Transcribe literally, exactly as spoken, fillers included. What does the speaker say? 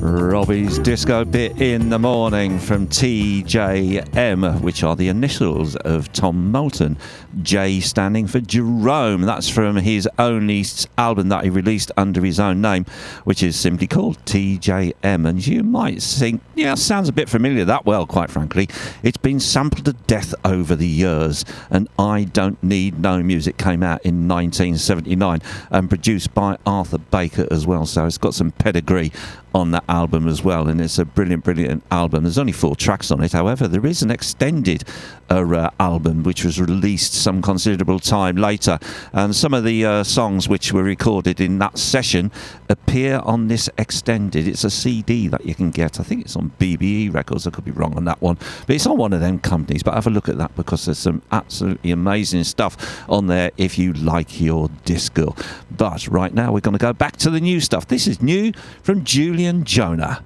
Robbie's Disco Bit in the Morning from T J M, which are the initials of Tom Moulton. J standing for Jerome. That's from his only album that he released under his own name, which is simply called T J M. And you might think, yeah, sounds a bit familiar, that well, quite frankly. It's been sampled to death over the years, and I Don't Need No Music came out in nineteen seventy-nine and produced by Arthur Baker as well, so it's got some pedigree on that album as well, and it's a brilliant brilliant album. There's only four tracks on it, however there is an extended uh, uh, album which was released some considerable time later, and some of the uh, songs which were recorded in that session appear on this extended. It's a C D that you can get. I think it's on B B E Records, I could be wrong on that one, but it's on one of them companies. But have a look at that, because there's some absolutely amazing stuff on there if you like your disco. But right now we're going to go back to the new stuff. This is new from Julian Jonah.